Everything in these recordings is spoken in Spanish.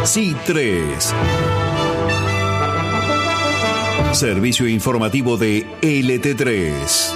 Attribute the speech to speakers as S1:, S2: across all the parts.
S1: C3. Servicio informativo de LT3.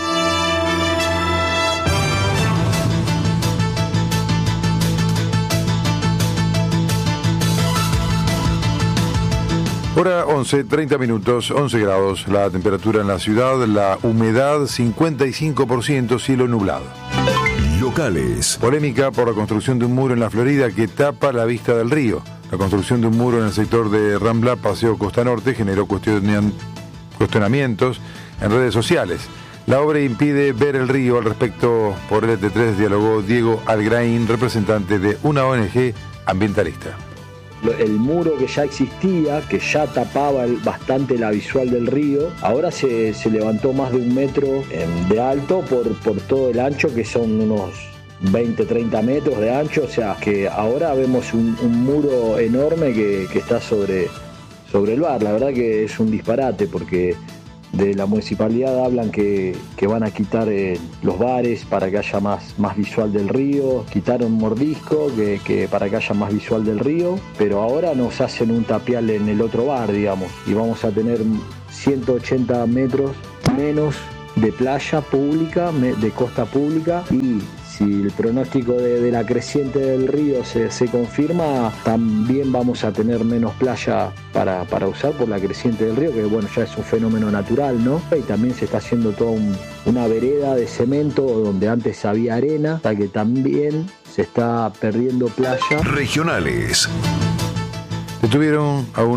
S2: Hora 11, 30 minutos, 11 grados, la temperatura en la ciudad, la humedad 55%, cielo nublado.
S1: Locales.
S2: Polémica por la construcción de un muro en la Florida que tapa la vista del río. La construcción de un muro en el sector de Rambla, Paseo Costa Norte, generó cuestionamientos en redes sociales. La obra impide ver el río. Al respecto, por LT3 dialogó Diego Algraín, representante de una ONG ambientalista.
S3: El muro que ya existía, que ya tapaba bastante la visual del río, ahora se levantó más de 1 metro de alto por todo el ancho, que son unos 20-30 metros de ancho. O sea que ahora vemos un muro enorme que está sobre el bar. La verdad que es un disparate, porque de la municipalidad hablan que van a quitar los bares para que haya más visual del río, quitaron mordisco que para que haya más visual del río, pero ahora nos hacen un tapial en el otro bar, digamos, y vamos a tener 180 metros menos de playa pública, de costa pública, y si el pronóstico de la creciente del río se confirma, también vamos a tener menos playa para usar por la creciente del río, que bueno, ya es un fenómeno natural, ¿no? Y también se está haciendo toda una vereda de cemento donde antes había arena, hasta que también se está perdiendo playa.
S1: Regionales.
S2: Detuvieron a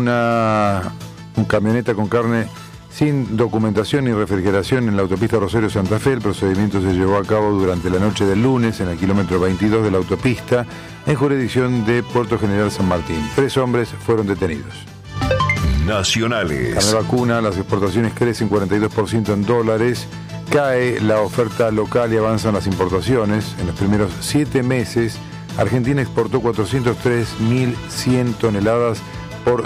S2: un camioneta con carne sin documentación ni refrigeración en la autopista Rosario-Santa Fe. El procedimiento se llevó a cabo durante la noche del lunes en el kilómetro 22 de la autopista, en jurisdicción de Puerto General San Martín. 3 hombres fueron detenidos.
S1: Nacionales.
S2: Carne vacuna, las exportaciones crecen 42% en dólares, cae la oferta local y avanzan las importaciones. En los primeros 7 meses, Argentina exportó 403.100 toneladas por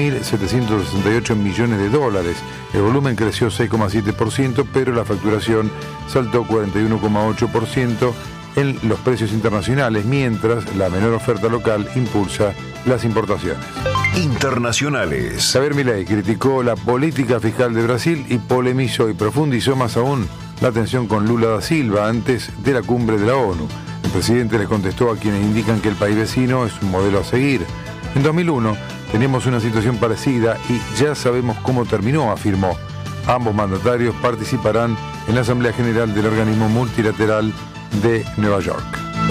S2: 2.768 millones de dólares. El volumen creció 6,7%, pero la facturación saltó 41,8% en los precios internacionales, mientras la menor oferta local impulsa las importaciones.
S1: Internacionales.
S2: Javier Milei criticó la política fiscal de Brasil y polemizó y profundizó más aún la tensión con Lula da Silva antes de la cumbre de la ONU. El presidente le contestó a quienes indican que el país vecino es un modelo a seguir. En 2001 teníamos una situación parecida y ya sabemos cómo terminó, afirmó. Ambos mandatarios participarán en la Asamblea General del Organismo Multilateral de Nueva York.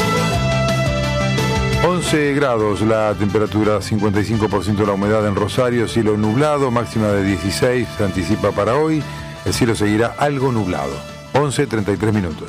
S2: 11 grados la temperatura, 55% la humedad en Rosario, cielo nublado, máxima de 16, se anticipa para hoy. El cielo seguirá algo nublado. 11:33 minutos.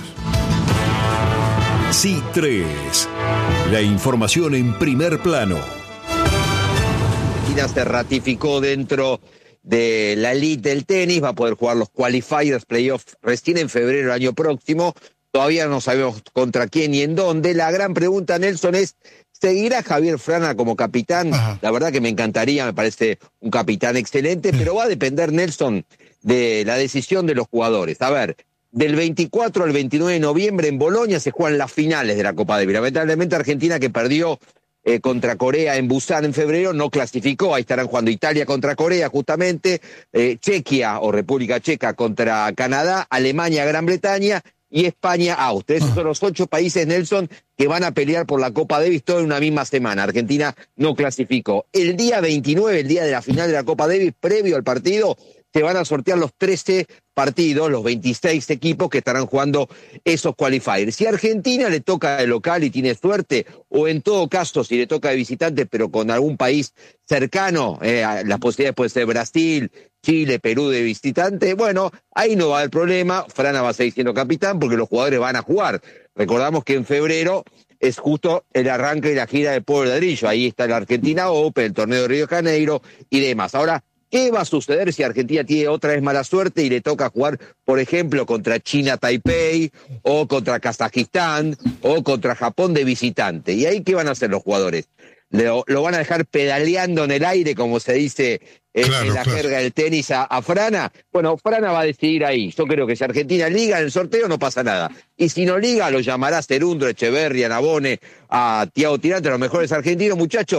S1: C3. La información en primer plano.
S4: Argentina se ratificó dentro de la elite del tenis, va a poder jugar los qualifiers, playoffs recién en febrero del año próximo. Todavía no sabemos contra quién y en dónde. La gran pregunta, Nelson, es: ¿seguirá Javier Frana como capitán? Ajá. La verdad que me encantaría, me parece un capitán excelente, pero va a depender, Nelson, de la decisión de los jugadores. A ver, del 24 al 29 de noviembre en Bolonia se juegan las finales de la Copa Davis. Lamentablemente Argentina, que perdió contra Corea en Busan en febrero, no clasificó. Ahí estarán jugando Italia contra Corea justamente, Chequia o República Checa contra Canadá, Alemania, Gran Bretaña y España, Austria. Esos son los 8 países, Nelson, que van a pelear por la Copa Davis todo en una misma semana. Argentina no clasificó. El día 29, el día de la final de la Copa Davis, previo al partido, se van a sortear los 13 partidos, los 26 equipos que estarán jugando esos qualifiers. Si a Argentina le toca de local y tiene suerte, o en todo caso si le toca de visitante, pero con algún país cercano, las posibilidades pueden ser Brasil, Chile, Perú de visitante, bueno, ahí no va a haber problema. Frana va a seguir siendo capitán porque los jugadores van a jugar. Recordamos que en febrero es justo el arranque y la gira del Pueblo de Ladrillo. Ahí está la Argentina Open, el torneo de Río de Janeiro y demás. Ahora, ¿qué va a suceder si Argentina tiene otra vez mala suerte y le toca jugar, por ejemplo, contra China Taipei, o contra Kazajistán, o contra Japón de visitante? ¿Y ahí qué van a hacer los jugadores? ¿Lo van a dejar pedaleando en el aire, como se dice en la jerga del tenis a Frana? Bueno, Frana va a decidir ahí. Yo creo que si Argentina liga en el sorteo no pasa nada. Y si no liga, lo llamará Cerundolo, Echeverri, Nabone, a Thiago Tirante, a los mejores argentinos. Muchachos,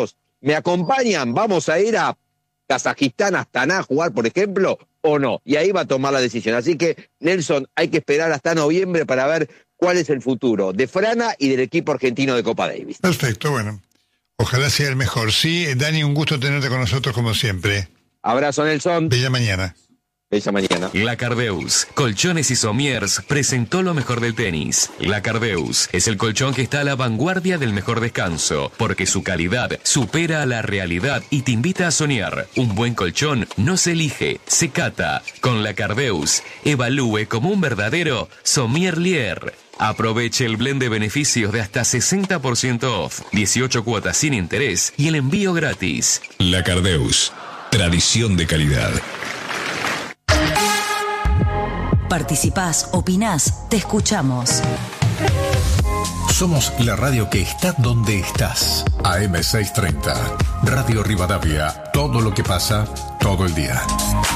S4: ¿Me acompañan? ¿Vamos a ir a Kazajistán, Astana a jugar, por ejemplo, o no? Y ahí va a tomar la decisión. Así que, Nelson, hay que esperar hasta noviembre para ver cuál es el futuro de Frana y del equipo argentino de Copa Davis.
S5: Perfecto, bueno. Ojalá sea el mejor. Sí, Dani, un gusto tenerte con nosotros como siempre.
S4: Abrazo, Nelson.
S5: Bella mañana.
S4: Bella mañana.
S6: La Cardeus, Colchones y Somiers, presentó lo mejor del tenis. La Cardeus es el colchón que está a la vanguardia del mejor descanso, porque su calidad supera a la realidad y te invita a soñar. Un buen colchón no se elige, se cata. Con La Cardeus, evalúe como un verdadero sommelier. Aproveche el blend de beneficios de hasta 60% off, 18 cuotas sin interés y el envío gratis.
S1: La Cardeus, tradición de calidad.
S7: Participás, opinás, te escuchamos.
S1: Somos la radio que está donde estás. AM630, Radio Rivadavia. Todo lo que pasa, todo el día.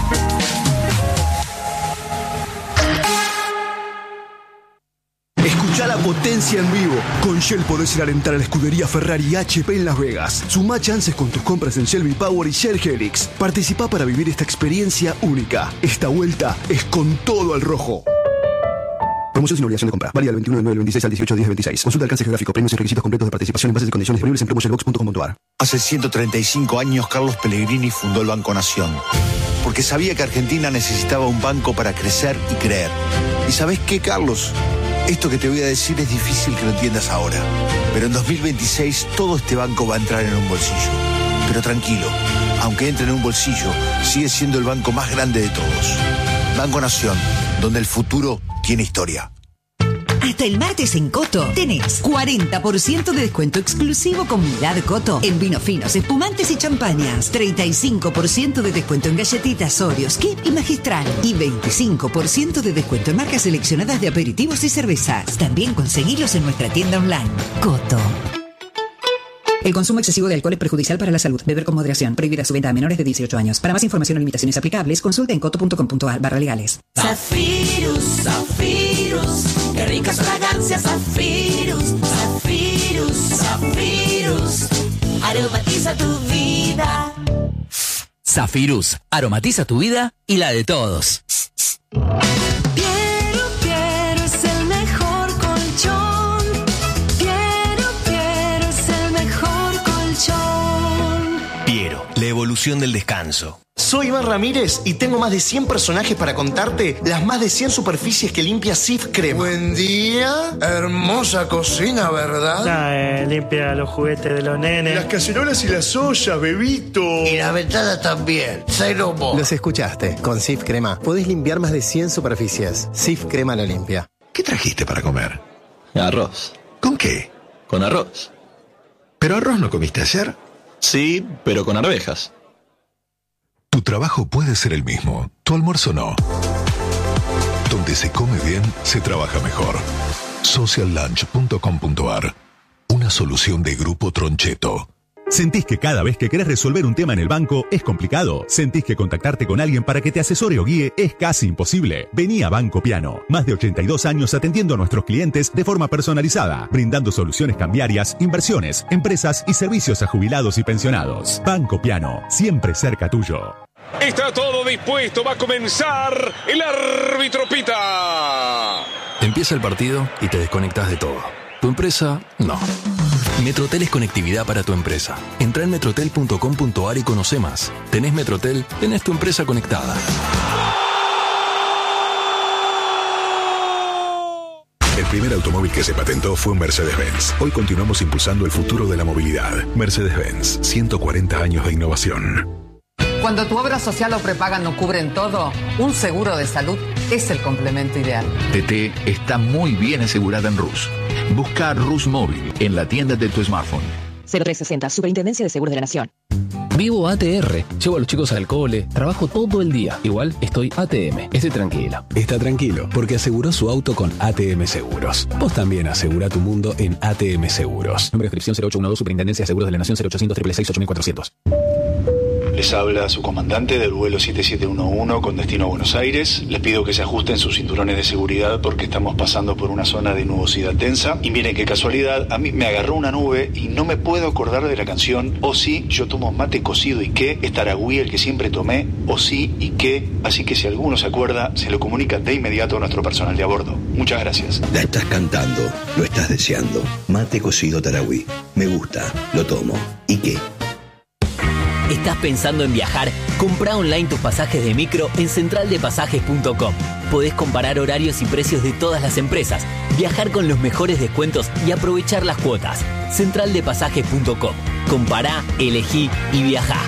S8: Escuchá la potencia en vivo. Con Shell podés ir a alentar a la escudería Ferrari HP en Las Vegas. Sumá chances con tus compras en Shell V-Power y Shell Helix. Participá para vivir esta experiencia única. Esta vuelta es con todo al rojo. Promoción sin obligación de compra. Válida del 21 del 9 del 26 al 18 del 10 del 26. Consulta alcance geográfico, premios y requisitos completos de participación en bases y condiciones disponibles en promoshellbox.com.ar.
S9: Hace 135 años Carlos Pellegrini fundó el Banco Nación. Porque sabía que Argentina necesitaba un banco para crecer y creer. ¿Y sabés qué, Carlos? Esto que te voy a decir es difícil que lo entiendas ahora. Pero en 2026 todo este banco va a entrar en un bolsillo. Pero tranquilo, aunque entre en un bolsillo, sigue siendo el banco más grande de todos. Banco Nación, donde el futuro tiene historia.
S10: Hasta el martes en Coto tenés 40% de descuento exclusivo con Mirad Coto en vinos finos, espumantes y champañas. 35% de descuento en galletitas Oreos, Kip y Magistral. Y 25% de descuento en marcas seleccionadas de aperitivos y cervezas. También conseguilos en nuestra tienda online. Coto. El consumo excesivo de alcohol es perjudicial para la salud. Beber con moderación. Prohibida su venta a menores de 18 años. Para más información o limitaciones aplicables, consulte en coto.com.ar/legales.
S11: Zafirus, Zafirus, qué ricas fragancias, Zafirus, Zafirus, Zafirus, aromatiza tu vida.
S12: Zafirus, aromatiza tu vida y la de todos.
S11: Piero es el mejor colchón. Piero es el mejor colchón.
S13: Piero, la evolución del descanso.
S14: Soy Iván Ramírez y tengo más de 100 personajes para contarte las más de 100 superficies que limpia Cif Crema.
S15: Buen día, hermosa cocina, ¿verdad?
S16: Limpia los juguetes de los nenes.
S15: Las cacerolas y las ollas, bebito.
S14: Y la ventana también, cero vos.
S17: Los escuchaste, con Cif Crema podés limpiar más de 100 superficies. Cif Crema lo limpia.
S1: ¿Qué trajiste para comer?
S13: Arroz.
S1: ¿Con qué?
S13: Con arroz.
S1: ¿Pero arroz no comiste ayer?
S13: Sí, pero con arvejas.
S1: Tu trabajo puede ser el mismo, tu almuerzo no. Donde se come bien, se trabaja mejor. Sociallunch.com.ar. Una solución de Grupo Troncheto.
S18: ¿Sentís que cada vez que querés resolver un tema en el banco es complicado? ¿Sentís que contactarte con alguien para que te asesore o guíe es casi imposible? Vení a Banco Piano. Más de 82 años atendiendo a nuestros clientes de forma personalizada, brindando soluciones cambiarias, inversiones, empresas y servicios a jubilados y pensionados. Banco Piano, siempre cerca tuyo.
S19: Está todo dispuesto, va a comenzar, el árbitro pita.
S20: Empieza el partido y te desconectas de todo. ¿Tu empresa? No. Metrotel es conectividad para tu empresa. Entrá en metrotel.com.ar y conoce más. ¿Tenés Metrotel? Tenés tu empresa conectada.
S1: El primer automóvil que se patentó fue un Mercedes-Benz. Hoy continuamos impulsando el futuro de la movilidad. Mercedes-Benz, 140 años de innovación.
S21: Cuando tu obra social o prepaga no cubren todo, un seguro de salud es el complemento ideal.
S22: TT está muy bien asegurada en Rus. Busca Rus Móvil en la tienda de tu smartphone.
S23: 0360, Superintendencia de Seguros de la Nación.
S24: Vivo ATR, llevo a los chicos al cole, trabajo todo el día. Igual estoy ATM, estoy tranquilo.
S25: Está tranquilo, porque aseguró su auto con ATM Seguros. Vos también asegura tu mundo en ATM Seguros.
S24: Número de inscripción 0812, Superintendencia de Seguros de la Nación, 0800 666 8400.
S2: Les habla su comandante del vuelo 7711 con destino a Buenos Aires. Les pido que se ajusten sus cinturones de seguridad porque estamos pasando por una zona de nubosidad tensa. Y miren qué casualidad, a mí me agarró una nube y no me puedo acordar de la canción O sí, yo tomo mate cocido y qué, es Taragüí el que siempre tomé, O sí y qué. Así que si alguno se acuerda, se lo comunica de inmediato a nuestro personal de a bordo. Muchas gracias.
S3: La estás cantando, lo estás deseando. Mate cocido Taragüí. Me gusta, lo tomo. ¿Y qué?
S12: ¿Estás pensando en viajar? Comprá online tus pasajes de micro en centraldepasajes.com. Podés comparar horarios y precios de todas las empresas, viajar con los mejores descuentos y aprovechar las cuotas. Centraldepasajes.com. Compará, elegí y viajá.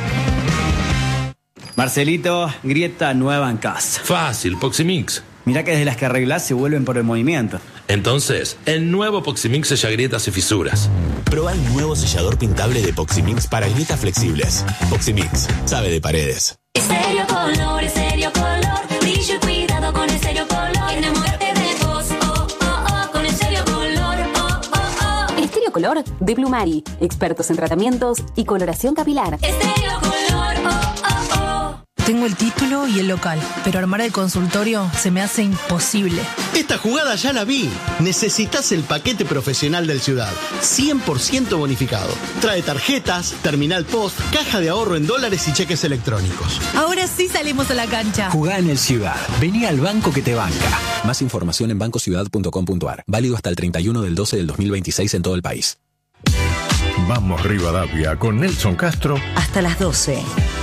S4: Marcelito, grieta nueva en casa.
S5: Fácil, Poximix.
S4: Mirá que desde las que arreglás se vuelven por el movimiento.
S5: Entonces, el nuevo Poximix sella grietas y fisuras.
S6: Probá el nuevo sellador pintable de Poximix para grietas flexibles. Poximix, sabe de paredes.
S11: Estéreo color, brillo y cuidado con Estéreo color. Enamórate de vos, oh, oh, oh, con Estéreo color, oh, oh, oh.
S26: Estéreo color de Plumari, expertos en tratamientos y coloración capilar.
S11: Estéreo color, oh, oh, oh.
S27: Tengo el título y el local, pero armar el consultorio se me hace imposible.
S14: Esta jugada ya la vi. Necesitas el paquete profesional del Ciudad. 100% bonificado. Trae tarjetas, terminal post, caja de ahorro en dólares y cheques electrónicos.
S27: Ahora sí salimos a la cancha.
S25: Jugá en el Ciudad. Vení al banco que te banca. Más información en bancociudad.com.ar. Válido hasta el 31/12/2026 en todo el país.
S28: Vamos Rivadavia con Nelson Castro.
S7: Hasta las 12.